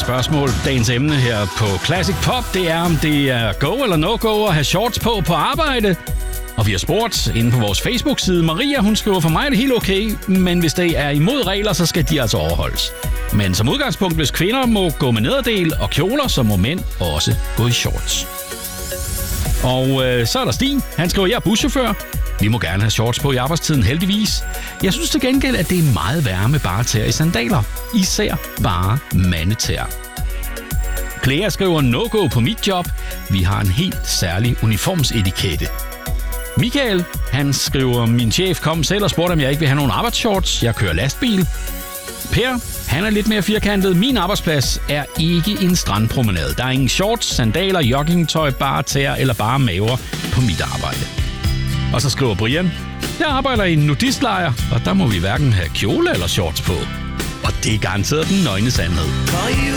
spørgsmål. Dagens emne her på Classic Pop, det er, om det er go eller no-go at have shorts på arbejde. Og vi har spurgt inde på vores Facebook-side. Maria, hun skriver, for mig er det helt okay, men hvis det er imod regler, så skal de altså overholdes. Men som udgangspunkt, hvis kvinder må gå med nederdel og kjoler, så må mænd også gå i shorts. Og så er der Stig. Han skriver, jeg er buschauffør. Vi må gerne have shorts på i arbejdstiden, heldigvis. Jeg synes til gengæld, at det er meget værre med bare tæer i sandaler. Især bare mandetæer. Clea skriver, no-go på mit job. Vi har en helt særlig uniformsetikette. Michael, han skriver, min chef kom selv og spurgte, om jeg ikke vil have nogen arbejdsshorts. Jeg kører lastbil. Per, han er lidt mere firkantet. Min arbejdsplads er ikke en strandpromenade. Der er ingen shorts, sandaler, joggingtøj, bare tæer eller bare maver på mit arbejde. Og så skriver Brian, jeg arbejder i en nudistlejr, og der må vi hverken have kjole eller shorts på. Og det er garanteret den nøgne sandhed.